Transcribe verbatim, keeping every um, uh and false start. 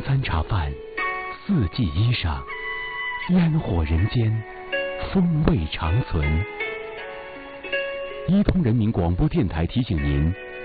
餐茶饭，四季衣裳，烟火人间，风味长存。伊通人民广播电台提醒您，